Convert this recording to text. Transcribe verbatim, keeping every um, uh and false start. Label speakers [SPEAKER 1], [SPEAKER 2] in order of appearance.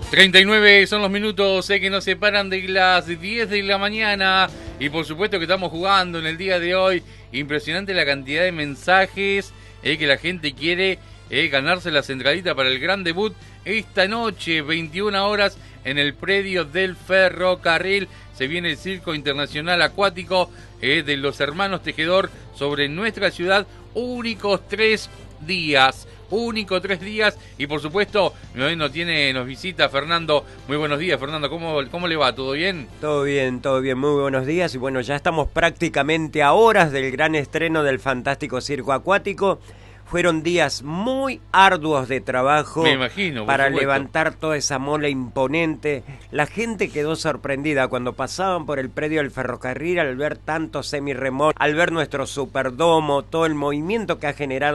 [SPEAKER 1] treinta y nueve son los minutos eh, que nos separan de las diez de la mañana y por supuesto que estamos jugando en el día de hoy. Impresionante la cantidad de mensajes eh, que la gente quiere eh, ganarse la centralita para el gran debut esta noche, veintiuna horas, en el predio del ferrocarril. Se viene el Circo Internacional Acuático eh, de los Hermanos Tejedor sobre nuestra ciudad. Únicos tres días. Único tres días y por supuesto nos tiene, nos visita Fernando. Muy buenos días, Fernando, ¿cómo, cómo le va? ¿Todo bien?
[SPEAKER 2] Todo bien, todo bien, muy buenos días. Y bueno, ya estamos prácticamente a horas del gran estreno del fantástico circo acuático. Fueron días muy arduos de trabajo.
[SPEAKER 1] Me imagino,
[SPEAKER 2] para
[SPEAKER 1] supuesto.
[SPEAKER 2] levantar toda esa mola imponente. La gente quedó sorprendida cuando pasaban por el predio del ferrocarril al ver tanto semirremolque, al ver nuestro superdomo, todo el movimiento que ha generado